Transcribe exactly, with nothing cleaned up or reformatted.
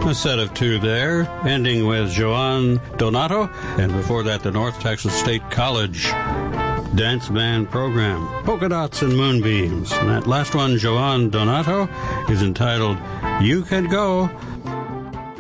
A set of two there, ending with Joan Donato, and before that, the North Texas State College Dance Band Program, Polka Dots and Moonbeams. And that last one, Joan Donato, is entitled You Can Go.